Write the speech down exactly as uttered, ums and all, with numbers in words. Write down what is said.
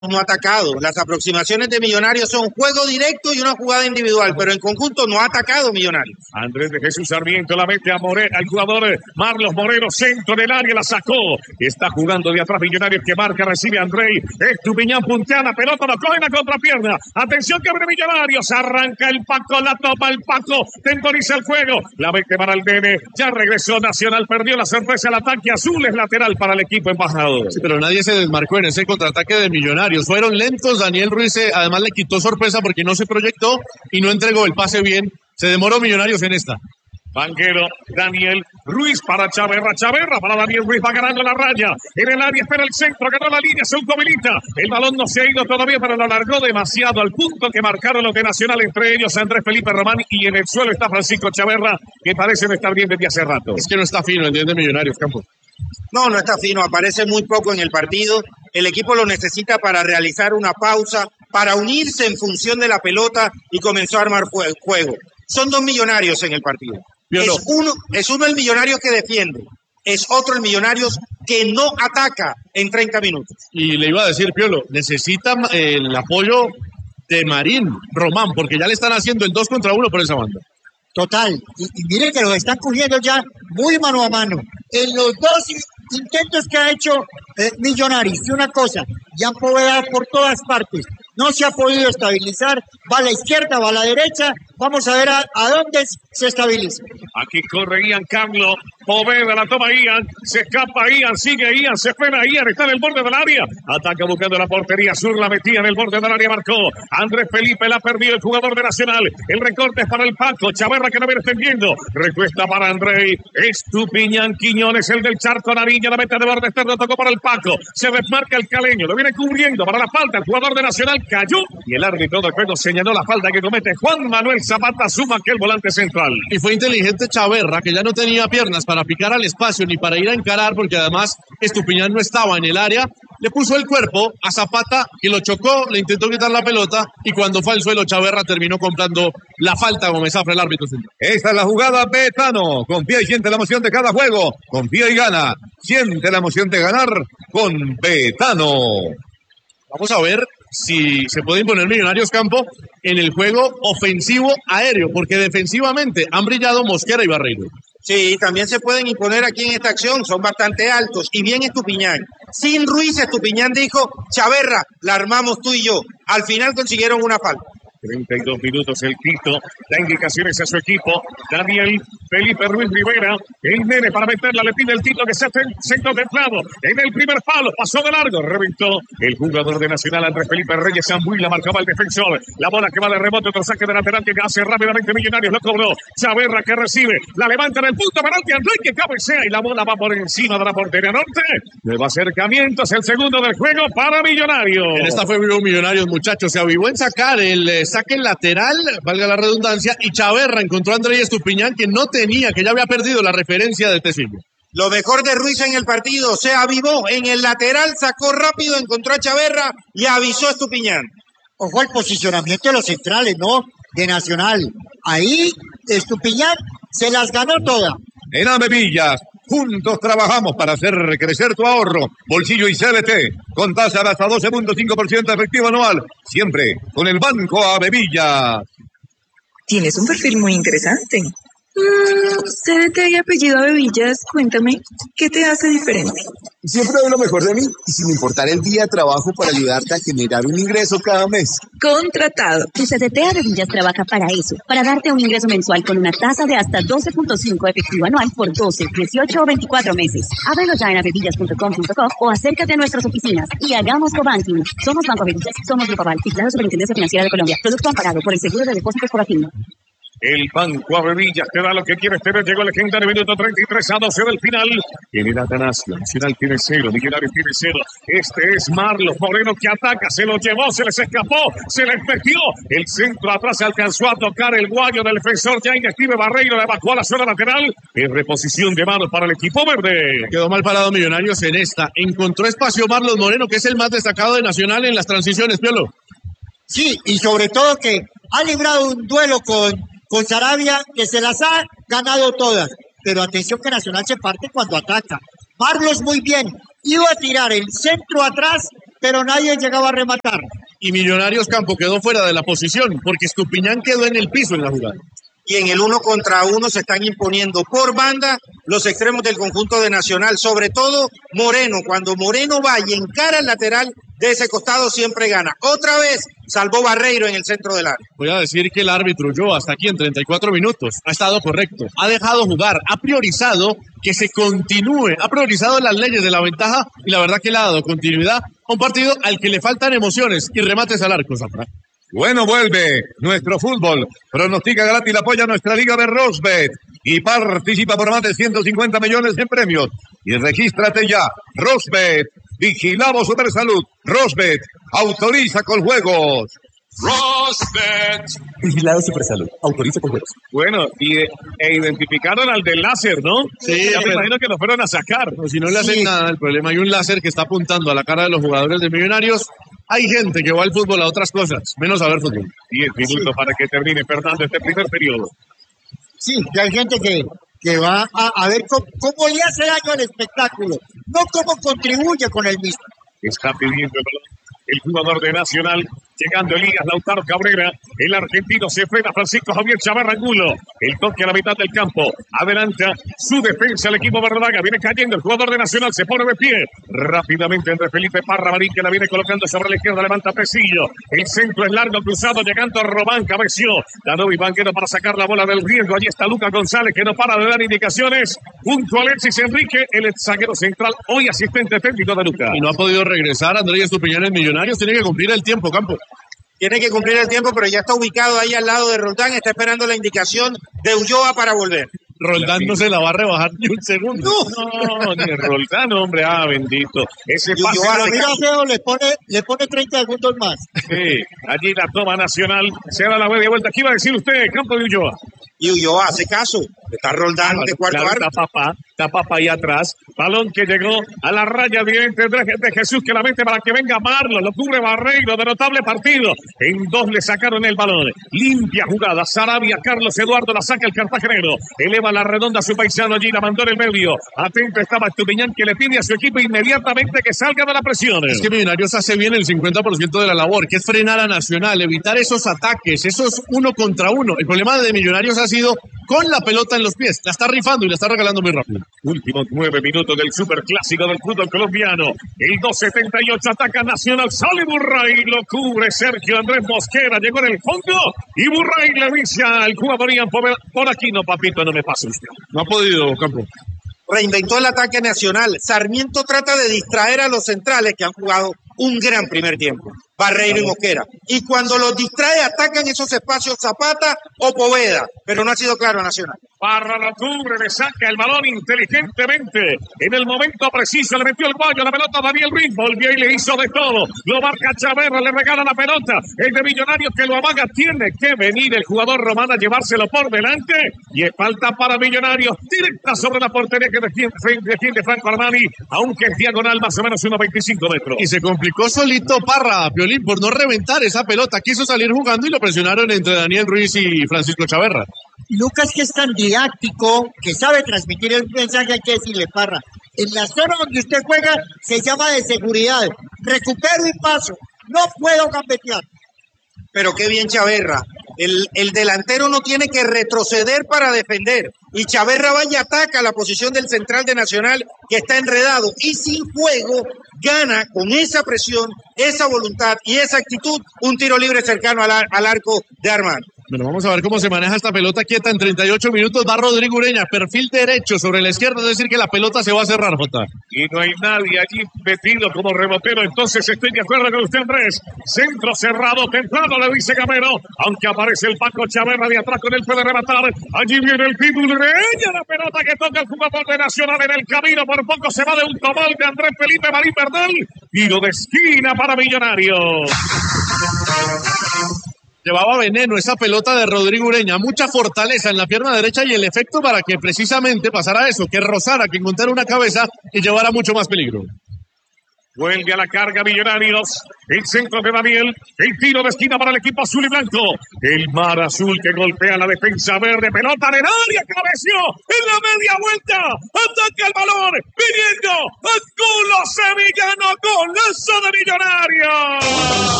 no ha atacado. Las aproximaciones de Millonarios son juego directo y una jugada individual, pero en conjunto no ha atacado Millonarios. Andrés de Jesús Sarmiento la mete a Moreno, al jugador Marlos Moreno, centro del área, la sacó. Está jugando de atrás Millonarios que marca, recibe Andrei. Estupiñán puntea la pelota, lo coge en la contrapierna. Atención que abre Millonarios, arranca el Paco, la toma el Paco, temporiza el juego. La mete para el Nene, ya regresó Nacional, perdió la sorpresa, el ataque azul es lateral para el equipo embajador. Sí, pero nadie se desmarcó en ese contraataque de Millonarios. Fueron lentos, Daniel Ruiz eh, además le quitó sorpresa porque no se proyectó y no entregó el pase bien. Se demoró Millonarios en esta. Banquero, Daniel Ruiz para Chaverra, Chaverra para Daniel Ruiz, va ganando la raya, en el área espera el centro, ganó la línea, se autohabilita, el balón no se ha ido todavía, pero lo alargó demasiado al punto que marcaron los de Nacional, entre ellos Andrés Felipe Román, y en el suelo está Francisco Chaverra, que parece no estar bien desde hace rato. Es que no está fino, entiende Millonarios, Campos. No, no está fino, aparece muy poco en el partido, el equipo lo necesita para realizar una pausa, para unirse en función de la pelota y comenzó a armar juego. Son dos Millonarios en el partido. Es uno, es uno el Millonarios que defiende, es otro el Millonarios que no ataca en treinta minutos. Y le iba a decir, Piolo, necesita eh, el apoyo de Marín Román, porque ya le están haciendo el dos contra uno por esa banda. Total, y, y miren que los están cogiendo ya muy mano a mano. En los dos intentos que ha hecho eh, Millonarios, y una cosa, ya han Poveda por todas partes, no se ha podido estabilizar, va a la izquierda, va a la derecha, vamos a ver a, a dónde se estabiliza. Aquí corre Ian Carlos, Poveda la toma Ian, se escapa Ian, sigue Ian, se espera Ian, está en el borde del área, ataca buscando la portería, Sur la metía en el borde del área, marcó, Andrés Felipe la perdió, el jugador de Nacional, el recorte es para el Paco, Chaverra que no viene extendiendo, recuesta para Andrei, Estupiñán Quiñones, el del Charco Nariña, la meta de borde externo, tocó para el Paco, se desmarca el caleño, lo viene cubriendo para la falta, el jugador de Nacional cayó y el árbitro del juego señaló la falta que comete Juan Manuel Zapata, suma que el volante central. Y fue inteligente Chaverra, que ya no tenía piernas para picar al espacio ni para ir a encarar, porque además Estupiñán no estaba en el área, le puso el cuerpo a Zapata, que lo chocó, le intentó quitar la pelota, y cuando fue al suelo Chaverra terminó comprando la falta como Mesafra, el árbitro central. Esta es la jugada Betano, confía y siente la emoción de cada juego, confía y gana, siente la emoción de ganar con Betano. Vamos a ver si se puede imponer Millonarios Campo en el juego ofensivo aéreo, porque defensivamente han brillado Mosquera y Barreiro. Sí, también se pueden imponer aquí en esta acción, son bastante altos y bien Estupiñán. Sin Ruiz, Estupiñán dijo, Chaverra, la armamos tú y yo. Al final consiguieron una falta. treinta y dos minutos el Tito, da indicaciones a su equipo, Daniel Felipe Ruiz Rivera, el Nene para meterla, le pide el Tito que se hace centro templado, en el primer palo, pasó de largo, reventó el jugador de Nacional, Andrés Felipe Reyes Zambuy, la marcaba el defensor, la bola que va de rebote, otro saque de lateral que hace rápidamente Millonarios, lo cobró, Chaverra que recibe, la levanta en el punto, penalti, Andrés que cabecea y la bola va por encima de la portería norte, nuevo acercamiento, es el segundo del juego para Millonarios. En esta fue Millonarios, muchachos, se avivó en sacar el eh, saque lateral, valga la redundancia, y Chaverra encontró a Andrés Estupiñán que no tenía, que ya había perdido la referencia de Tecillo. Lo mejor de Ruiz en el partido, se avivó en el lateral, sacó rápido, encontró a Chaverra y avisó a Estupiñán. Ojo al posicionamiento de los centrales, ¿no? De Nacional. Ahí Estupiñán se las ganó todas. En Avevillas, juntos trabajamos para hacer crecer tu ahorro. Bolsillo y C B T, con tasa de hasta doce punto cinco por ciento efectivo anual. Siempre con el Banco Avevillas. Tienes un perfil muy interesante. Mm, C D T y apellido Avevillas, cuéntame, ¿qué te hace diferente? Siempre doy lo mejor de mí y sin importar el día trabajo para ayudarte a generar un ingreso cada mes. Contratado. Tu C D T Avevillas trabaja para eso, para darte un ingreso mensual con una tasa de hasta doce punto cinco efectivo anual por doce, dieciocho o veinticuatro meses. Ábrelo ya en avevillas punto com punto co o acércate a nuestras oficinas y hagamos cobanking. Somos Banco Avevillas, somos Grupo Aval, vigilado Superintendencia Financiera de Colombia. Producto amparado por el Seguro de Depósitos por Afino. El Banco Avevillas te da lo que quieres tener. Llegó el legendario minuto treinta y tres a doce del final. En el Atanasio, Nacional tiene cero, Millonarios tiene cero. Este es Marlos Moreno que ataca, se lo llevó, se les escapó, se les metió. El centro atrás se alcanzó a tocar el guayo del defensor Jaime Steve Barreiro, le evacuó a la zona lateral. En reposición de manos para el equipo verde. Quedó mal parado Millonarios en esta. Encontró espacio Marlos Moreno, que es el más destacado de Nacional en las transiciones, Piolo. Sí, y sobre todo que ha librado un duelo con... con Sarabia, que se las ha ganado todas. Pero atención que Nacional se parte cuando ataca. Marlos muy bien, iba a tirar el centro atrás pero nadie llegaba a rematar. Y Millonarios Campo quedó fuera de la posición, porque Estupiñán quedó en el piso en la jugada. Y en el uno contra uno se están imponiendo por banda los extremos del conjunto de Nacional, sobre todo Moreno. Cuando Moreno va y encara el lateral de ese costado, siempre gana. Otra vez salvó Barreiro en el centro del área. Voy a decir que el árbitro yo hasta aquí en treinta y cuatro minutos ha estado correcto, ha dejado jugar, ha priorizado que se continúe, ha priorizado las leyes de la ventaja y la verdad que le ha dado continuidad a un partido al que le faltan emociones y remates al arco, Zafra. Bueno, vuelve nuestro fútbol. Pronostica gratis, apoya nuestra liga de Rosbet y participa por más de ciento cincuenta millones en premios. Y regístrate ya. Rosbet, vigilamos Supersalud. Rosbet, autoriza con juegos. Rosbet. Vigilado Supersalud. Autoriza con juegos. Bueno, y e identificaron al del láser, ¿no? Sí, ya pero... me imagino que lo fueron a sacar. No, si no le hacen sí. nada, el problema hay un láser que está apuntando a la cara de los jugadores de Millonarios. Hay gente que va al fútbol a otras cosas, menos a ver fútbol. Diez minutos sí. para que termine, Fernando, este primer periodo. Sí, que hay gente que, que va a, a ver cómo, cómo le hace daño al espectáculo, no cómo contribuye con el mismo. Está pidiendo el balón el jugador de Nacional, llegando Elías Lautaro Cabrera, el argentino se frena Francisco Javier Chavarra Angulo, el toque a la mitad del campo, adelanta su defensa el equipo Verdaga, viene cayendo el jugador de Nacional, se pone de pie, rápidamente entre Felipe Parra Marín que la viene colocando sobre la izquierda, levanta Pesillo, el centro es largo, cruzado, llegando a Román, cabeció, Danovi Banquero para sacar la bola del riesgo, allí está Lucas González que no para de dar indicaciones, junto a Alexis Enrique, el zaguero central, hoy asistente técnico de Lucas. Y no ha podido regresar Andrés Estupiñán en Millonarios. Tiene que cumplir el tiempo, Campo. Tiene que cumplir el tiempo, pero ya está ubicado ahí al lado de Roldán, está esperando la indicación de Ulloa para volver. Roldán no se la va a rebajar ni un segundo. No, no ni Roldán, hombre, ah, bendito. Ese pase Ulloa, mira, feo, le pone, le pone treinta segundos más. Sí, allí la toma Nacional, se da la media vuelta. ¿Qué iba a decir usted, Campo de Ulloa? Y Ulloa hace caso, está Roldán de cuarto claro, árbitro. Está papá, está papá ahí atrás. Balón que llegó a la raya directa de Jesús que la mete para que venga Marlon. Lo cubre Barreiro, de notable partido. En dos le sacaron el balón. Limpia jugada. Sarabia, Carlos Eduardo la saca el cartagenero. Eleva la redonda a su paisano allí, la mandó en el medio. Atento estaba Estupiñán que le pide a su equipo inmediatamente que salga de la presión. Es que Millonarios hace bien el cincuenta por ciento de la labor, que es frenar a Nacional, evitar esos ataques, esos uno contra uno. El problema de Millonarios ha sido con la pelota en los pies. La está rifando y la está regalando muy rápido. Últimos nueve minutos del superclásico del fútbol colombiano. El dos setenta y ocho ataca Nacional. Sale Burray, lo cubre Sergio Andrés Mosquera. Llegó en el fondo y Burray le dice al jugador Ian Poveda, por aquí no, papito, no me pase usted. No ha podido, Campo. Reinventó el ataque Nacional. Sarmiento trata de distraer a los centrales que han jugado un gran primer tiempo, Barreiro y Mosquera. Y cuando los distrae, atacan esos espacios Zapata o Poveda, pero no ha sido claro Nacional. Parra lo cubre, le saca el balón inteligentemente. En el momento preciso le metió el guayo, la pelota a Daniel Ruiz, volvió y le hizo de todo. Lo marca Chaverra, le regala la pelota. El de Millonarios que lo amaga, tiene que venir el jugador romano a llevárselo por delante. Y es falta para Millonarios, directa sobre la portería que defiende, defiende Franco Armani, aunque es diagonal más o menos unos veinticinco metros. Y se complicó solito Parra, Piolín, por no reventar esa pelota. Quiso salir jugando y lo presionaron entre Daniel Ruiz y Francisco Chaverra. Lucas, que es tan didáctico, que sabe transmitir el mensaje, hay que decirle, Parra, en la zona donde usted juega se llama de seguridad, recupero y paso, no puedo gambetear. Pero qué bien Chaverra, el, el delantero no tiene que retroceder para defender, y Chaverra va y ataca la posición del central de Nacional que está enredado, y sin juego gana con esa presión, esa voluntad y esa actitud un tiro libre cercano al, al arco de Armani. Bueno, vamos a ver cómo se maneja esta pelota quieta en treinta y ocho minutos. Va Rodrigo Ureña, perfil derecho sobre la izquierda, es decir que la pelota se va a cerrar, Jota. Y no hay nadie allí metido como rebotero, entonces estoy de acuerdo con usted, Andrés. Centro cerrado, temprano, le dice Gamero, aunque aparece el Paco Chaverra de atrás con él puede rematar. Allí viene el Pitbull Ureña, la pelota que toca el jugador de Nacional en el camino, por poco se va de un tomol de Andrés Felipe Marín Bernal. Tiro de esquina para Millonarios. Llevaba veneno esa pelota de Rodrigo Ureña, mucha fortaleza en la pierna derecha y el efecto para que precisamente pasara eso, que rozara, que encontrara una cabeza y llevara mucho más peligro. Vuelve a la carga Millonarios. El centro de Daniel. El tiro de esquina para el equipo azul y blanco. El mar azul que golpea la defensa verde. Pelota en el área. Cabeció en la media vuelta. Ataca el balón. Viniendo. Angulo Sevillano. Golazo de Millonarios.